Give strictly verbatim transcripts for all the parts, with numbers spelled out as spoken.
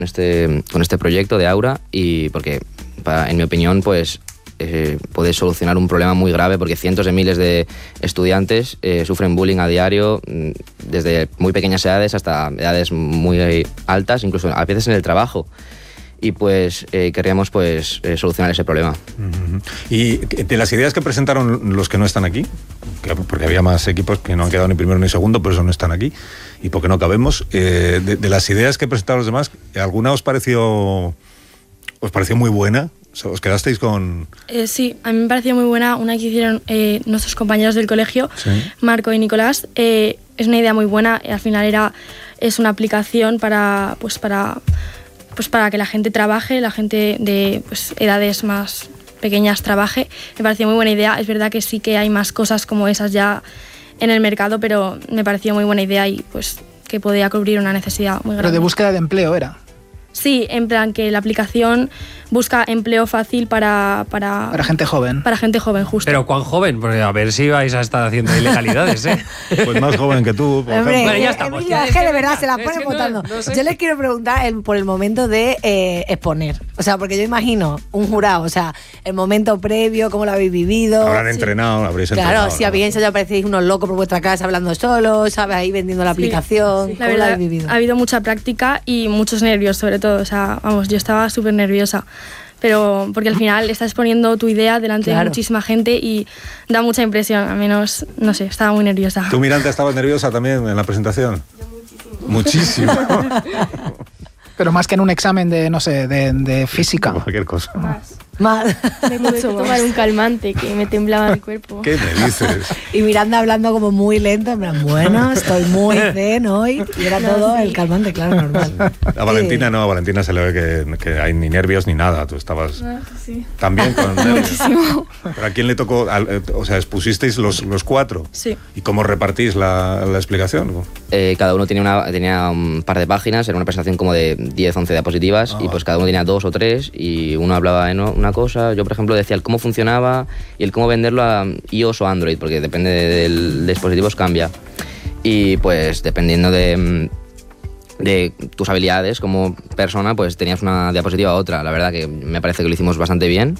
este, con este proyecto de Aura, y porque, para, en mi opinión, pues eh, puede solucionar un problema muy grave, porque cientos de miles de estudiantes eh, sufren bullying a diario, desde muy pequeñas edades hasta edades muy altas, incluso a veces en el trabajo. Y pues eh, queríamos pues eh, solucionar ese problema. Uh-huh. Y de las ideas que presentaron los que no están aquí, que, porque había más equipos que no han quedado ni primero ni segundo, por eso no están aquí, y porque no cabemos, eh, de, de las ideas que presentaron los demás, ¿alguna os pareció, os pareció muy buena? ¿Os quedasteis con...? Eh, sí, a mí me pareció muy buena una que hicieron eh, nuestros compañeros del colegio, ¿sí? Marco y Nicolás. Eh, es una idea muy buena, al final era, es una aplicación para... Pues para pues para que la gente trabaje, la gente de pues, edades más pequeñas trabaje. Me pareció muy buena idea. Es verdad que sí que hay más cosas como esas ya en el mercado, pero me pareció muy buena idea y pues que podía cubrir una necesidad muy grande. Pero de búsqueda de empleo era. Sí, en plan que la aplicación busca empleo fácil para... Para, para gente joven. Para gente joven, justo. Pero ¿cuán joven? Porque a ver si vais a estar haciendo ilegalidades, ¿eh? Pues más joven que tú, por Hombre, bueno, ya estamos. Emilia, es que de verdad se la ponen votando. No, no sé. Yo les quiero preguntar el, por el momento de eh, exponer. O sea, porque yo imagino un jurado, o sea, el momento previo, cómo lo habéis vivido. Habrán sí. entrenado, habréis claro, entrenado. Claro, si habéis ensayado, parecéis unos locos por vuestra casa hablando solos, ¿sabes? Ahí vendiendo la sí, aplicación. Sí. ¿Cómo La verdad, lo habéis vivido? Ha habido mucha práctica y muchos nervios, sobre todo. O sea, vamos, yo estaba súper nerviosa. Pero porque al final estás poniendo tu idea delante claro. de muchísima gente y da mucha impresión. Al menos, no sé, estaba muy nerviosa. ¿Tú, Miranda, estabas nerviosa también en la presentación? Yo muchísimo. Muchísimo. Pero más que en un examen de, no sé, de, de física. Cualquier cosa. Más. Mal. Me tuve que tomar un calmante que me temblaba el cuerpo. ¿Qué me dices? Y Miranda hablando como muy lento, en plan, bueno, estoy muy zen hoy. Y era no, todo sí. el calmante, claro, normal. A Valentina sí. no, a Valentina se le ve que, que hay ni nervios ni nada. Tú estabas no, sí. también con nervios. Muchísimo. ¿Pero a quién le tocó? O sea, expusisteis los, los cuatro. Sí. ¿Y cómo repartís la, la explicación? Eh, cada uno tenía, una, tenía un par de páginas, era una presentación como de diez, once diapositivas, ah. y pues cada uno tenía dos o tres, y uno hablaba en una cosa. Yo, por ejemplo, decía el cómo funcionaba y el cómo venderlo a iOS o Android, porque depende del dispositivo, cambia. Y pues dependiendo de, de tus habilidades como persona, pues tenías una diapositiva u otra. La verdad que me parece que lo hicimos bastante bien.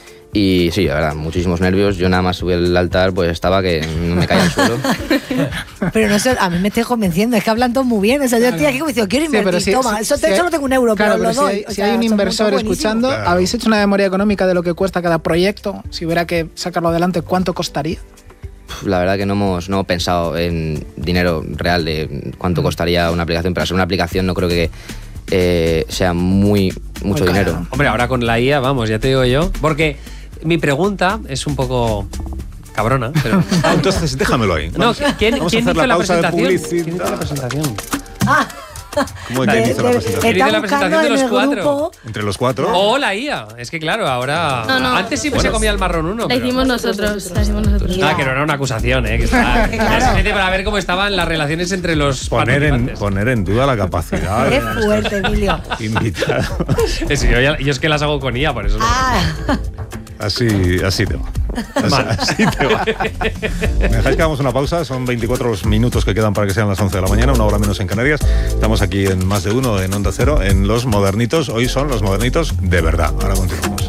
Y sí, la verdad, muchísimos nervios. Yo nada más subí al altar, pues estaba que no me caía al suelo. Pero no sé, a mí me estoy convenciendo, es que hablan todos muy bien. O sea, yo estoy aquí como diciendo, quiero invertir, sí, si, si, toma, eso si te, hay, solo tengo un euro, claro, pero, pero lo si doy. hay, o si sea, hay un inversor escuchando, claro. ¿habéis hecho una memoria económica de lo que cuesta cada proyecto? Si hubiera que sacarlo adelante, ¿cuánto costaría? La verdad que no hemos no pensado en dinero real de cuánto costaría una aplicación, pero hacer una aplicación no creo que eh, sea muy mucho muy dinero. Hombre, ahora con la I A, vamos, ya te digo yo, porque mi pregunta es un poco cabrona, pero... Ah, entonces déjamelo ahí. Vamos, no, ¿quién, vamos ¿quién a hacer hizo la pausa la de presentación? publicidad. ¿Quién hizo la presentación? Ah, ¿Cómo quién hizo la presentación? ¿Quién hizo la presentación de los cuatro? Grupo. ¿Entre los cuatro? O la I A. Es que claro, ahora... No, no. Antes sí Bueno. se comía el marrón uno. La pero... hicimos nosotros, la hicimos nosotros. Ah, que no era una acusación, ¿eh? Que está... Claro. Simplemente para ver cómo estaban las relaciones entre los Poner en, participantes. poner en duda la capacidad. Qué de fuerte, Emilio. invitados. Es, yo, ya- yo es que las hago con I A, por eso. Ah, Así, así te va. Así, así te va. ¿Me dejáis que hagamos una pausa? Son veinticuatro los minutos que quedan para que sean las once de la mañana, una hora menos en Canarias. Estamos aquí en Más de Uno, en Onda Cero, en Los Modernitos. Hoy son Los Modernitos de verdad. Ahora continuamos.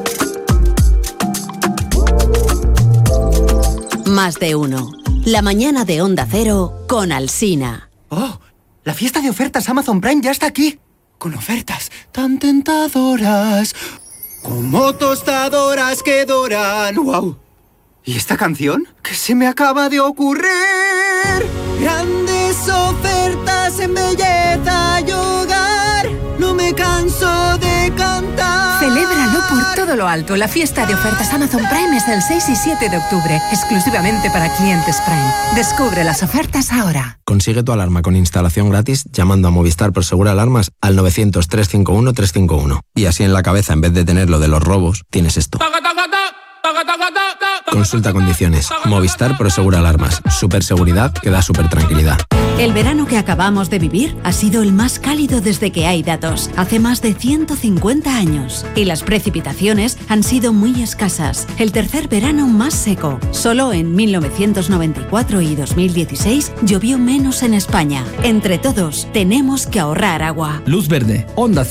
Más de Uno. La mañana de Onda Cero con Alsina. ¡Oh! La fiesta de ofertas Amazon Prime ya está aquí. Con ofertas tan tentadoras como tostadoras que doran. ¡Wow! ¿Y esta canción? ¿Qué se me acaba de ocurrir? Grandes ofertas en belleza y hogar. No me canso de cantar. Celébralo por todo lo alto. La fiesta de ofertas Amazon Prime es el seis y siete de octubre, exclusivamente para clientes Prime. Descubre las ofertas ahora. Consigue tu alarma con instalación gratis llamando a Movistar Prosegur Alarmas al novecientos, trescientos cincuenta y uno, trescientos cincuenta y uno. Y así en la cabeza, en vez de tener lo de los robos, tienes esto. Consulta condiciones. Movistar Prosegur Alarmas. Super seguridad que da super tranquilidad. El verano que acabamos de vivir ha sido el más cálido desde que hay datos, hace más de ciento cincuenta años. Y las precipitaciones han sido muy escasas. El tercer verano más seco. Solo en mil novecientos noventa y cuatro y dos mil dieciséis llovió menos en España. Entre todos, tenemos que ahorrar agua. Luz Verde, Onda